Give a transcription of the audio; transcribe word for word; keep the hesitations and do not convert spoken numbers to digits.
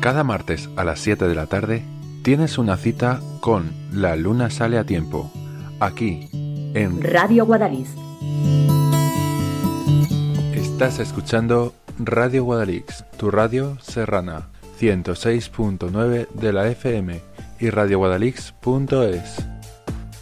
Cada martes a las siete de la tarde tienes una cita con La Luna Sale a Tiempo, aquí en Radio Guadalix. Estás escuchando Radio Guadalix, tu radio serrana, ciento seis punto nueve de la F M y radio guadalix punto es.